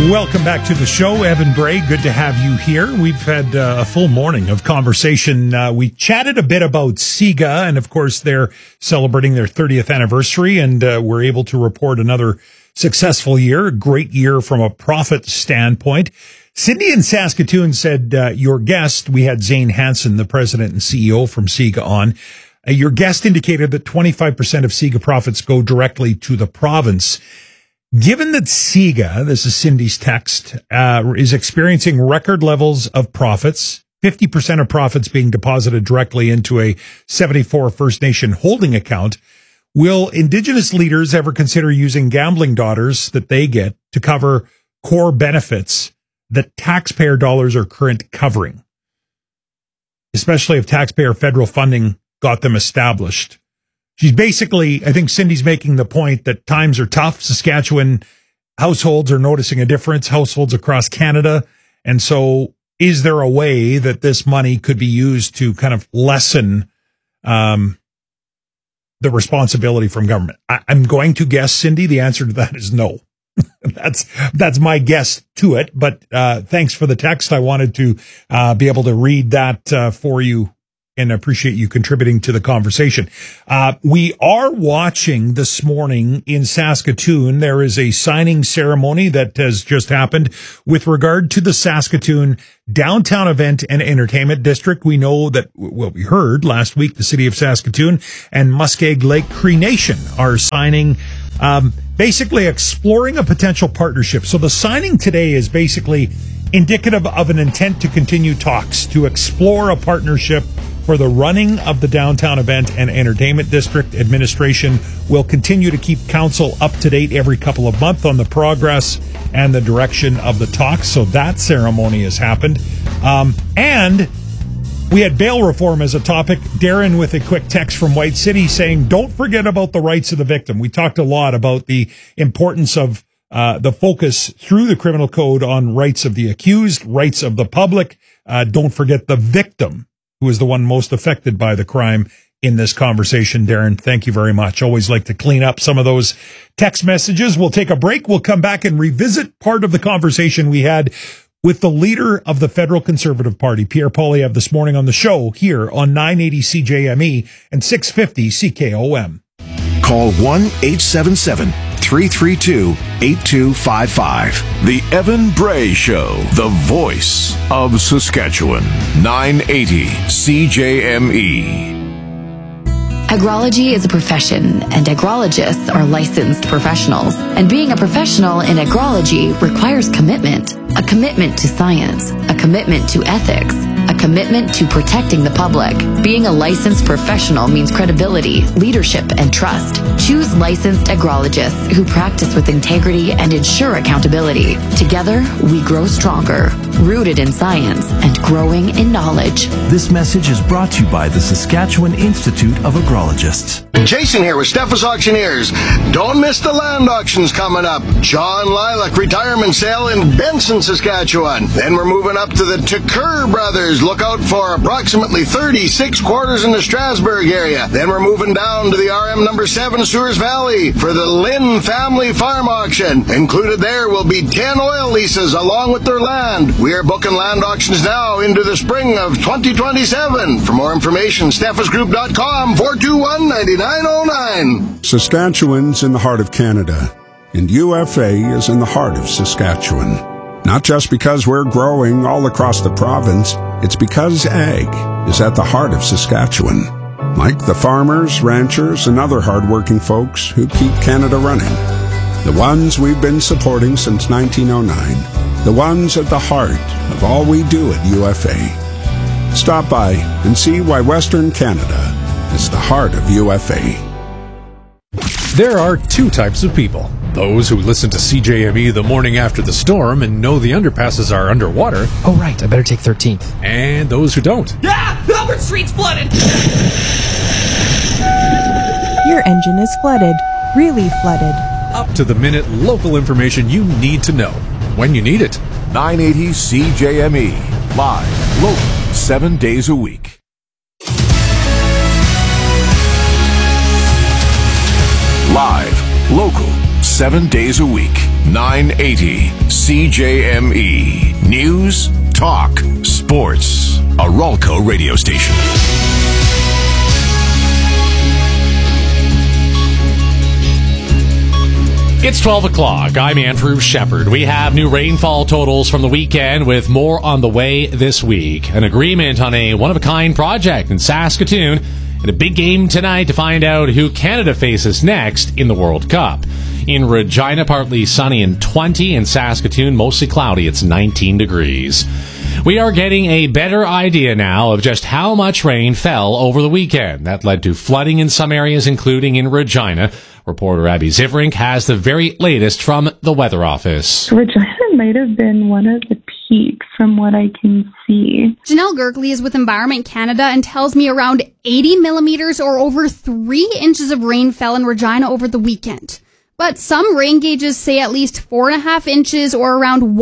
Welcome back to the show. Evan Bray, good to have you here. We've had a full morning of conversation. We chatted a bit about SIGA, and of course they're celebrating their 30th anniversary, and we're able to report another successful year, a great year from a profit standpoint. Cindy in Saskatoon said, your guest, we had Zane Hansen, the president and CEO from SIGA on. Your guest indicated that 25% of SIGA profits go directly to the province. Given that SIGA, this is Cindy's text, is experiencing record levels of profits, 50% of profits being deposited directly into a 74 First Nation holding account, will Indigenous leaders ever consider using gambling dollars that they get to cover core benefits that taxpayer dollars are currently covering, especially if taxpayer federal funding got them established? She's basically, I think Cindy's making the point that times are tough. Saskatchewan households are noticing a difference, households across Canada. And so is there a way that this money could be used to kind of lessen the responsibility from government? I'm going to guess, Cindy, the answer to that is no. That's my guess to it. But thanks for the text. I wanted to be able to read that for you, and appreciate you contributing to the conversation. We are watching this morning in Saskatoon. There is a signing ceremony that has just happened with regard to the Saskatoon Downtown Event and Entertainment District. We know that, well, we heard last week, the city of Saskatoon and Muskeg Lake Cree Nation are signing, basically exploring a potential partnership. So the signing today is basically indicative of an intent to continue talks to explore a partnership for the running of the Downtown Event and Entertainment District. Administration will continue to keep council up to date every couple of months on the progress and the direction of the talks. So that ceremony has happened. And we had bail reform as a topic. Darren with a quick text from White City saying, don't forget about the rights of the victim. We talked a lot about the importance of the focus through the criminal code on rights of the accused, rights of the public. Don't forget the victim, who is the one most affected by the crime in this conversation. Darren, thank you very much. Always like to clean up some of those text messages. We'll take a break. We'll come back and revisit part of the conversation we had with the leader of the Federal Conservative Party, Pierre Poilievre, this morning on the show here on 980 CJME and 650 CKOM. Call 1-877-332-8255. The Evan Bray Show, the voice of Saskatchewan. 980 CJME. Agrology is a profession, and agrologists are licensed professionals. And being a professional in agrology requires commitment. A commitment to science, a commitment to ethics, a commitment to protecting the public. Being a licensed professional means credibility, leadership, and trust. Choose licensed agrologists who practice with integrity and ensure accountability. Together, we grow stronger, rooted in science and growing in knowledge. This message is brought to you by the Saskatchewan Institute of Agrologists. Jason here with Steffes Auctioneers. Don't miss the land auctions coming up. John Lilac retirement sale in Benson, Saskatchewan. Then we're moving up to the Tucker Brothers. Look out for approximately 36 quarters in the Strasbourg area. Then we're moving down to the RM number 7 Sewers Valley for the Lynn Family Farm Auction. Included there will be 10 oil leases along with their land. We are booking land auctions now into the spring of 2027. For more information, steffesgroup.com 421-9909. Saskatchewan's in the heart of Canada, and UFA is in the heart of Saskatchewan. Not just because we're growing all across the province, it's because ag is at the heart of Saskatchewan. Like the farmers, ranchers, and other hardworking folks who keep Canada running. The ones we've been supporting since 1909. The ones at the heart of all we do at UFA. Stop by and see why Western Canada is the heart of UFA. There are two types of people. Those who listen to CJME the morning after the storm and know the underpasses are underwater. Oh, right. I better take 13th. And those who don't. Ah! Albert Street's flooded! Your engine is flooded. Really flooded. Up to the minute local information you need to know when you need it. 980 CJME. Live, local, 7 days a week. Live, local, 7 days a week. 980 CJME. News, talk, sports. A Ralco radio station. It's 12 o'clock. I'm Andrew Shepard. We have new rainfall totals from the weekend with more on the way this week. An agreement on a one-of-a-kind project in Saskatoon and a big game tonight to find out who Canada faces next in the World Cup. In Regina, partly sunny and 20. In Saskatoon, mostly cloudy. It's 19 degrees. We are getting a better idea now of just how much rain fell over the weekend. That led to flooding in some areas, including in Regina. Reporter Abby Zivrink has the very latest from the Weather Office. Regina might have been one of the peaks from what I can see. Janelle Gergley is with Environment Canada and tells me around 80 millimeters or over 3 inches of rain fell in Regina over the weekend. But some rain gauges say at least 4.5 inches or around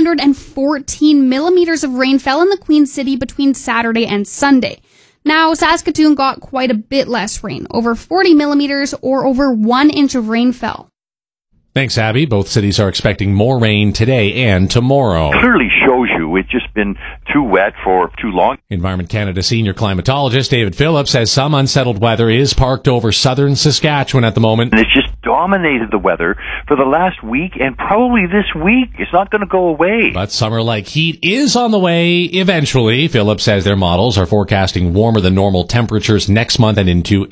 114 millimeters of rain fell in the Queen City between Saturday and Sunday. Now, Saskatoon got quite a bit less rain, over 40 millimeters or over 1 inch of rain fell. Thanks, Abby. Both cities are expecting more rain today and tomorrow. Clearly shows you it's just been too wet for too long. Environment Canada senior climatologist David Phillips says some unsettled weather is parked over southern Saskatchewan at the moment. And it's just dominated the weather for the last week and probably this week. It's not going to go away. But summer-like heat is on the way eventually. Phillips says their models are forecasting warmer than normal temperatures next month and into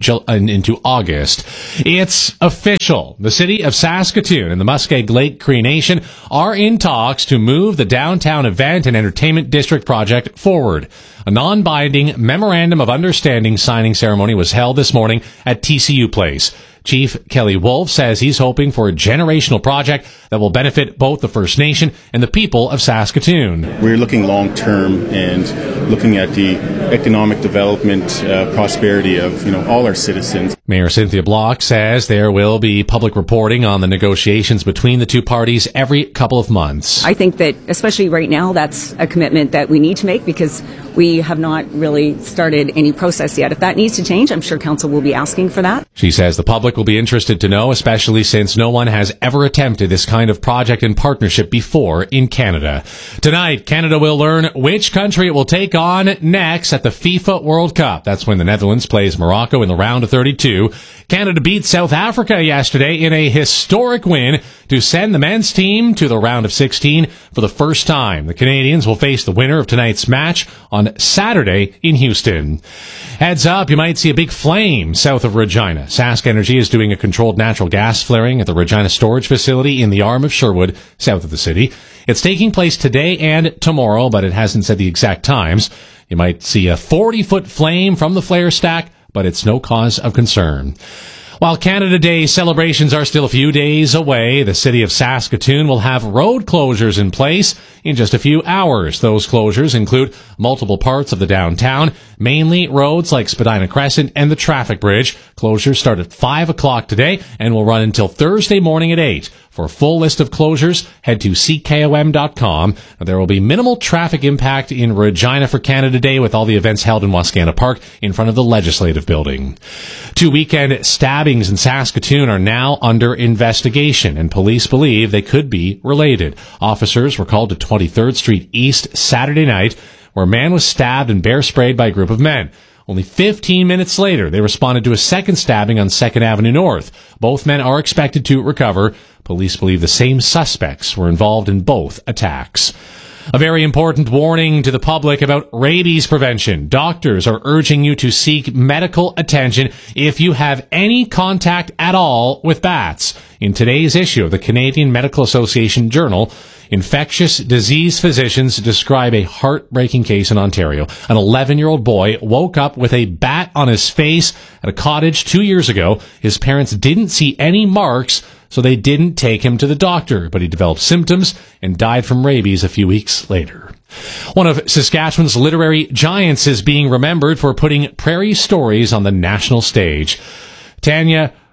August. It's official. The city of Saskatoon and the Muskeg Lake Cree Nation are in talks to move the downtown event and entertainment district project forward. A non-binding memorandum of understanding signing ceremony was held this morning at TCU Place. Chief Kelly Wolf says he's hoping for a generational project that will benefit both the First Nation and the people of Saskatoon. We're looking long-term and looking at the economic development, prosperity of all our citizens. Mayor Cynthia Block says there will be public reporting on the negotiations between the two parties every couple of months. I think that, especially right now, that's a commitment that we need to make because we have not really started any process yet. If that needs to change, I'm sure Council will be asking for that. She says the public will be interested to know, especially since no one has ever attempted this kind of project and partnership before in Canada. Tonight, Canada will learn which country it will take on next at the FIFA World Cup. That's when the Netherlands plays Morocco in the round of 32. Canada beat South Africa yesterday in a historic win to send the men's team to the round of 16 for the first time. The Canadians will face the winner of tonight's match on Saturday in Houston. Heads up, you might see a big flame south of Regina. Sask Energy is doing a controlled natural gas flaring at the Regina storage facility in the arm of Sherwood, south of the city. It's taking place today and tomorrow, but it hasn't said the exact times. You might see a 40-foot flame from the flare stack, but it's no cause of concern. While Canada Day celebrations are still a few days away, the city of Saskatoon will have road closures in place in just a few hours. Those closures include multiple parts of the downtown, mainly roads like Spadina Crescent and the Traffic Bridge. Closures start at 5 o'clock today and will run until Thursday morning at 8. For a full list of closures, head to ckom.com. There will be minimal traffic impact in Regina for Canada Day with all the events held in Wascana Park in front of the Legislative Building. 2 weekend stabbings in Saskatoon are now under investigation, and police believe they could be related. Officers were called to 23rd Street East Saturday night, where a man was stabbed and bear sprayed by a group of men. Only 15 minutes later, they responded to a second stabbing on 2nd Avenue North. Both men are expected to recover. Police believe the same suspects were involved in both attacks. A very important warning to the public about rabies prevention. Doctors are urging you to seek medical attention if you have any contact at all with bats. In today's issue of the Canadian Medical Association Journal, infectious disease physicians describe a heartbreaking case in Ontario. An 11-year-old boy woke up with a bat on his face at a cottage 2 years ago. His parents didn't see any marks, so they didn't take him to the doctor, but he developed symptoms and died from rabies a few weeks later. One of Saskatchewan's literary giants is being remembered for putting prairie stories on the national stage. Tanya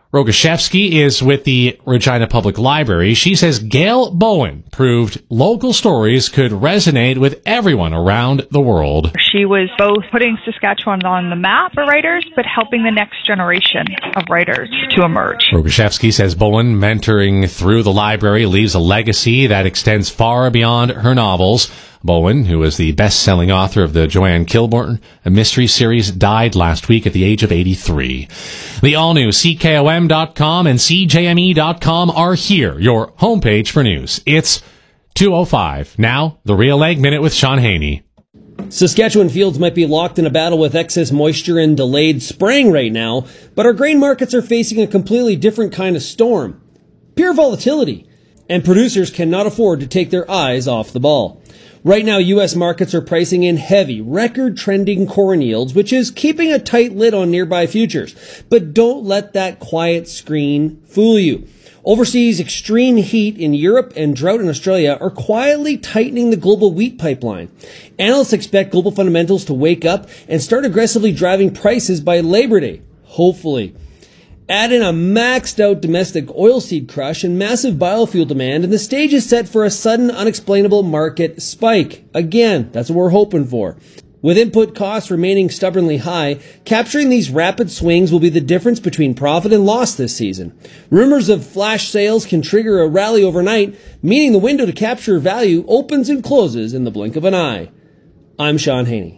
Rogaszewski is with the Regina Public Library. She says Gail Bowen proved local stories could resonate with everyone around the world. She was both putting Saskatchewan on the map for writers, but helping the next generation of writers to emerge. Rogaszewski says Bowen mentoring through the library leaves a legacy that extends far beyond her novels. Bowen, who is the best-selling author of the Joanne Kilbourne mystery series, died last week at the age of 83. The all-new CKOM.com and CJME.com are here, your homepage for news. It's 2:05. Now, the Real Ag Minute with Sean Haney. Saskatchewan fields might be locked in a battle with excess moisture and delayed spraying right now, but our grain markets are facing a completely different kind of storm. Pure volatility. And producers cannot afford to take their eyes off the ball. Right now, U.S. markets are pricing in heavy, record-trending corn yields, which is keeping a tight lid on nearby futures. But don't let that quiet screen fool you. Overseas, extreme heat in Europe and drought in Australia are quietly tightening the global wheat pipeline. Analysts expect global fundamentals to wake up and start aggressively driving prices by Labor Day, hopefully. Add in a maxed-out domestic oilseed crush and massive biofuel demand, and the stage is set for a sudden, unexplainable market spike. Again, that's what we're hoping for. With input costs remaining stubbornly high, capturing these rapid swings will be the difference between profit and loss this season. Rumors of flash sales can trigger a rally overnight, meaning the window to capture value opens and closes in the blink of an eye. I'm Sean Haney.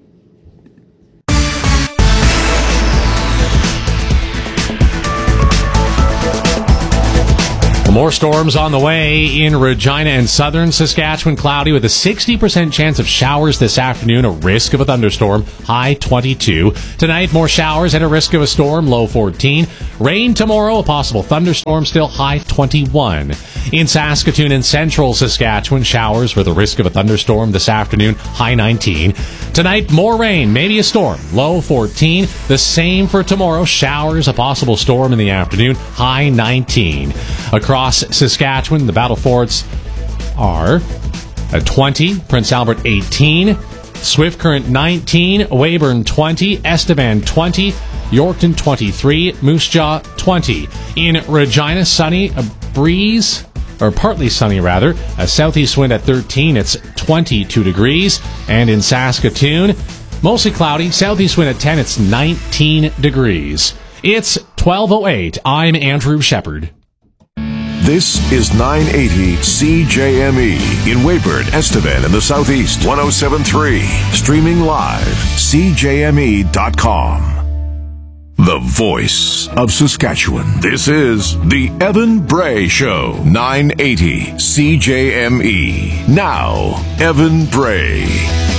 More storms on the way in Regina and southern Saskatchewan. Cloudy with a 60% chance of showers this afternoon, a risk of a thunderstorm, high 22. Tonight, more showers and a risk of a storm, low 14. Rain tomorrow, a possible thunderstorm, still high 21. In Saskatoon and central Saskatchewan, showers with a risk of a thunderstorm this afternoon, high 19. Tonight, more rain, maybe a storm, low 14. The same for tomorrow, showers, a possible storm in the afternoon, high 19. Across Saskatchewan, the battle forts are at 20, Prince Albert 18, Swift Current 19, Weyburn 20, Estevan 20, Yorkton 23, Moose Jaw 20. In Regina, sunny, a breeze, or partly sunny rather, a southeast wind at 13, it's 22 degrees. And in Saskatoon, mostly cloudy, southeast wind at 10, it's 19 degrees. It's 12:08. I'm Andrew Shepard. This is 980 CJME in Weyburn, Estevan, in the Southeast. 107.3. Streaming live. CJME.com. The voice of Saskatchewan. This is The Evan Bray Show. 980 CJME. Now, Evan Bray.